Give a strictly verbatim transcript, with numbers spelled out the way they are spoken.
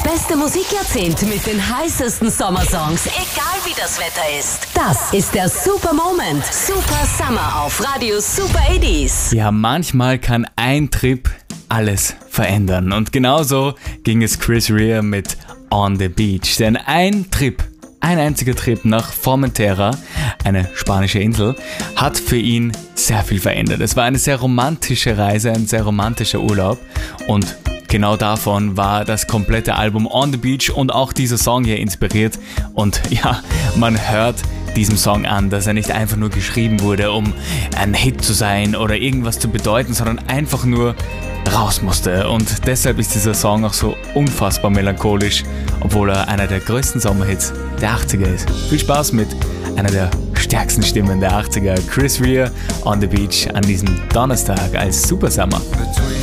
beste Musikjahrzehnt mit den heißesten Sommersongs, egal wie das Wetter ist. Das ist der Super Moment. Super Summer auf Radio Super achtzig. Ja, manchmal kann ein Trip alles verändern. Und genauso ging es Chris Rea mit On the Beach. Denn ein Trip, ein einziger Trip nach Formentera, eine spanische Insel, hat für ihn sehr viel verändert. Es war eine sehr romantische Reise, ein sehr romantischer Urlaub und genau davon war das komplette Album On the Beach und auch dieser Song hier inspiriert. Und ja, man hört diesem Song an, dass er nicht einfach nur geschrieben wurde, um ein Hit zu sein oder irgendwas zu bedeuten, sondern einfach nur raus musste. Und deshalb ist dieser Song auch so unfassbar melancholisch, obwohl er einer der größten Sommerhits der achtziger ist. Viel Spaß mit einer der stärksten Stimmen der achtziger, Chris Rea, On the Beach, an diesem Donnerstag als Super Summer.